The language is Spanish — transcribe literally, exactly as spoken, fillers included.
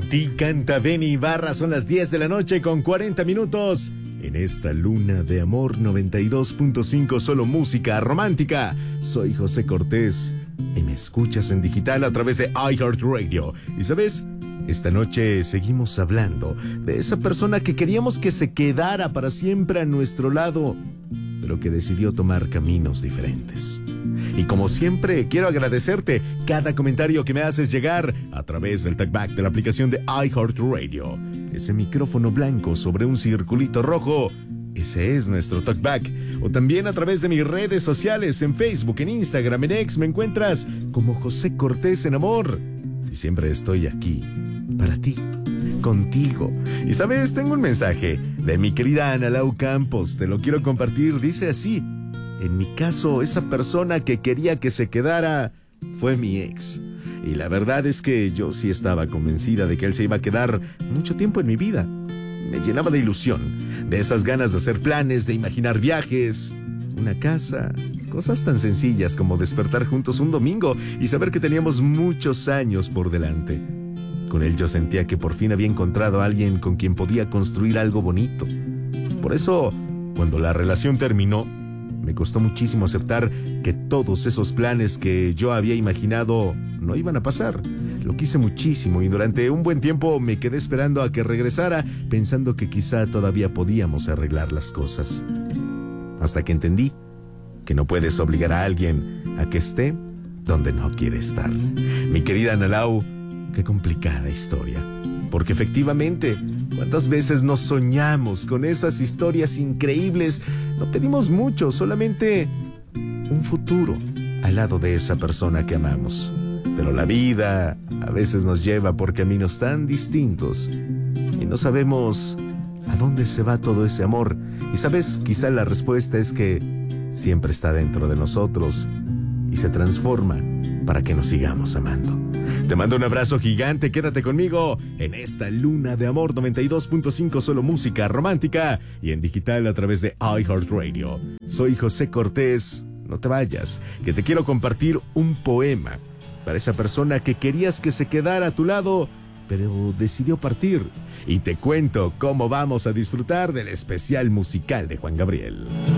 ti canta Benny Ibarra. Son las diez de la noche con cuarenta minutos. En esta luna de amor noventa y dos punto cinco, solo música romántica. Soy José Cortés y me escuchas en digital a través de iHeartRadio. Y sabes, esta noche seguimos hablando de esa persona que queríamos que se quedara para siempre a nuestro lado, pero que decidió tomar caminos diferentes. Y como siempre, quiero agradecerte cada comentario que me haces llegar a través del talkback de la aplicación de iHeartRadio. Ese micrófono blanco sobre un circulito rojo, ese es nuestro talkback. O también a través de mis redes sociales, en Facebook, en Instagram, en X, me encuentras como José Cortés en Amor. Y siempre estoy aquí, para ti, contigo. Y sabes, tengo un mensaje de mi querida Ana Lau Campos, te lo quiero compartir, dice así: en mi caso, esa persona que quería que se quedara fue mi ex. Y la verdad es que yo sí estaba convencida de que él se iba a quedar mucho tiempo en mi vida. Me llenaba de ilusión, de esas ganas de hacer planes, de imaginar viajes, una casa, cosas tan sencillas como despertar juntos un domingo y saber que teníamos muchos años por delante. Con él yo sentía que por fin había encontrado a alguien con quien podía construir algo bonito. Por eso, cuando la relación terminó, me costó muchísimo aceptar que todos esos planes que yo había imaginado no iban a pasar. Lo quise muchísimo y durante un buen tiempo me quedé esperando a que regresara, pensando que quizá todavía podíamos arreglar las cosas. Hasta que entendí que no puedes obligar a alguien a que esté donde no quiere estar. Mi querida Ana Lau, qué complicada historia. Porque efectivamente, ¿cuántas veces nos soñamos con esas historias increíbles? No pedimos mucho, solamente un futuro al lado de esa persona que amamos. Pero la vida a veces nos lleva por caminos tan distintos y no sabemos a dónde se va todo ese amor. Y sabes, quizá la respuesta es que siempre está dentro de nosotros y se transforma para que nos sigamos amando. Te mando un abrazo gigante, quédate conmigo en esta luna de amor noventa y dos punto cinco, solo música romántica y en digital a través de iHeartRadio. Soy José Cortés, no te vayas, que te quiero compartir un poema para esa persona que querías que se quedara a tu lado, pero decidió partir. Y te cuento cómo vamos a disfrutar del especial musical de Juan Gabriel.